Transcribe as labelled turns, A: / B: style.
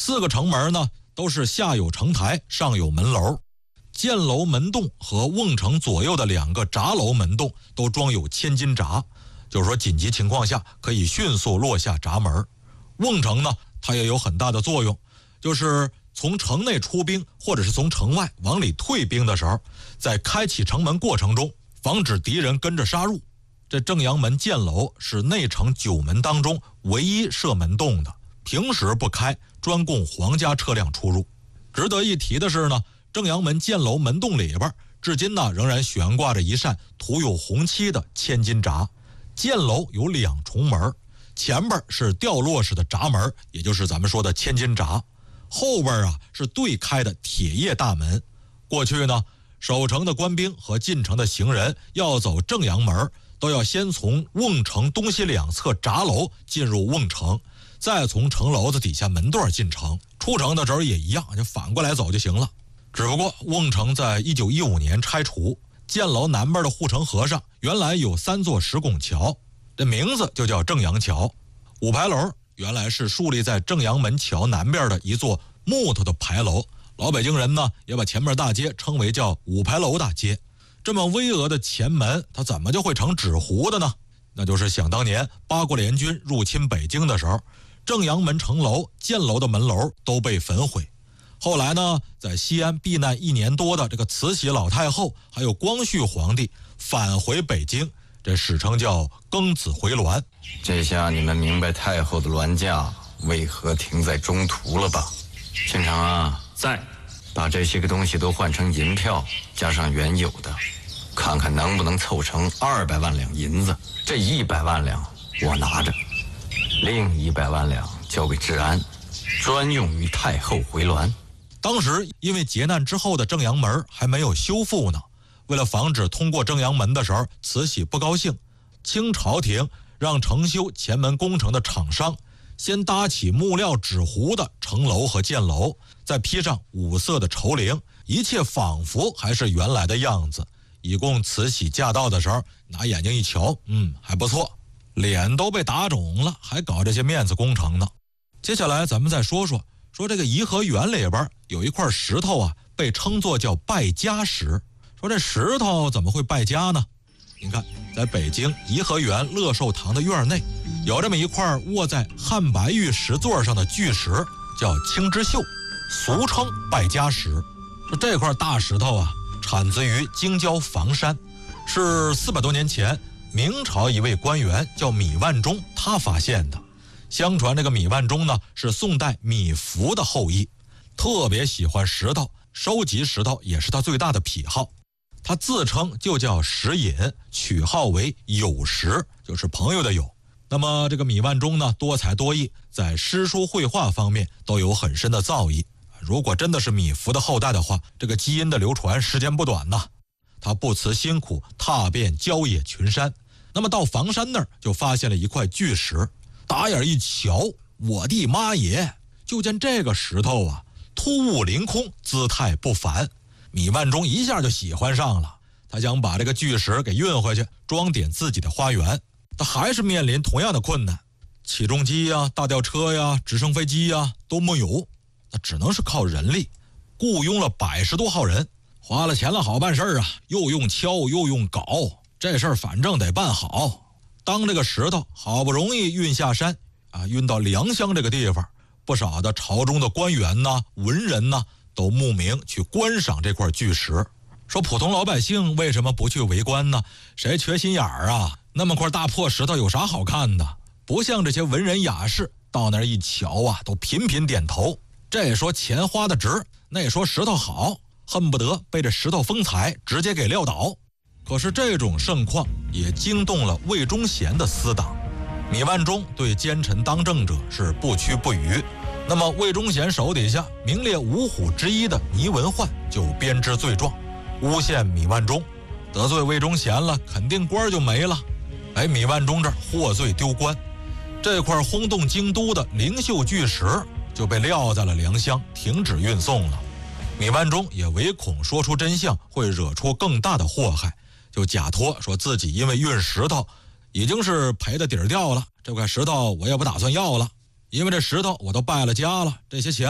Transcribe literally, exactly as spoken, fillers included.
A: 四个城门呢都是下有城台，上有门楼。箭楼门洞和瓮城左右的两个闸楼门洞都装有千斤闸，就是说紧急情况下可以迅速落下闸门。瓮城呢，它也有很大的作用，就是从城内出兵或者是从城外往里退兵的时候，在开启城门过程中防止敌人跟着杀入。这正阳门箭楼是内城九门当中唯一设门洞的，平时不开，专供皇家车辆出入。值得一提的是呢，正阳门箭楼门洞里边至今呢仍然悬挂着一扇涂有红漆的千斤闸。箭楼有两重门，前边是掉落式的闸门，也就是咱们说的千斤闸，后边啊是对开的铁叶大门。过去呢，守城的官兵和进城的行人要走正阳门，都要先从瓮城东西两侧闸楼进入瓮城，再从城楼子底下门段进城。出城的时候也一样，就反过来走就行了。只不过瓮城在一九一五年拆除，箭楼南边的护城河上原来有三座石拱桥，这名字就叫正阳桥。五牌楼原来是竖立在正阳门桥南边的一座木头的牌楼，老北京人呢也把前面大街称为叫五牌楼大街。这么巍峨的前门，它怎么就会成纸糊的呢？那就是想当年八国联军入侵北京的时候，正阳门城楼、箭楼的门楼都被焚毁。后来呢，在西安避难一年多的这个慈禧老太后还有光绪皇帝返回北京，这史称叫庚子回銮。
B: 这下你们明白太后的銮驾为何停在中途了吧？县长啊，
C: 在。
B: 把这些个东西都换成银票，加上原有的，看看能不能凑成二百万两银子。这一百万两我拿着，另一百万两交给治安，专用于太后回銮。
A: 当时因为劫难之后的正阳门还没有修复呢，为了防止通过正阳门的时候慈禧不高兴，清朝廷让承修前门工程的厂商先搭起木料纸糊的城楼和箭楼，再披上五色的绸绫，一切仿佛还是原来的样子，以供慈禧驾到的时候拿眼睛一瞧，嗯，还不错。脸都被打肿了，还搞这些面子工程呢。接下来咱们再说说说这个颐和园里边有一块石头啊，被称作叫败家石。说这石头怎么会败家呢？您看，在北京颐和园乐寿堂的院内，有这么一块卧在汉白玉石座上的巨石，叫青之秀，俗称败家石。说这块大石头啊，产自于京郊房山，是四百多年前明朝一位官员叫米万中他发现的。相传这个米万中呢是宋代米芾的后裔，特别喜欢石头，收集石头也是他最大的癖好。他自称就叫石隐，取号为友石，就是朋友的友。那么这个米万中呢多才多艺，在诗书绘画方面都有很深的造诣。如果真的是米芾的后代的话，这个基因的流传时间不短呐。他不辞辛苦踏遍郊野群山，那么到房山那儿就发现了一块巨石，打眼一瞧，我的妈耶！就见这个石头啊，突兀凌空，姿态不凡。米万中一下就喜欢上了，他想把这个巨石给运回去，装点自己的花园。他还是面临同样的困难，起重机呀、大吊车呀、直升飞机呀都没有，那只能是靠人力，雇佣了百十多号人，花了钱了好办事啊，又用锹又用镐，这事儿反正得办好。当这个石头好不容易运下山啊，运到良乡这个地方，不少的朝中的官员呐、文人呐，都慕名去观赏这块巨石。说普通老百姓为什么不去围观呢？谁缺心眼儿啊？那么块大破石头有啥好看的？不像这些文人雅士到那儿一瞧啊，都频频点头。这说钱花的值，那说石头好，恨不得被这石头风采直接给撂倒。可是这种盛况也惊动了魏忠贤的私党。米万中对奸臣当政者是不屈不渝，那么魏忠贤手底下名列五虎之一的倪文焕就编织罪状，诬陷米万中，得罪魏忠贤了，肯定官就没了。哎，米万中这儿获罪丢官，这块轰动京都的灵秀巨石就被撂在了良乡，停止运送了。米万中也唯恐说出真相会惹出更大的祸害，就假托说自己因为运石头已经是赔的底儿掉了，这块石头我也不打算要了，因为这石头我都败了家了，这些钱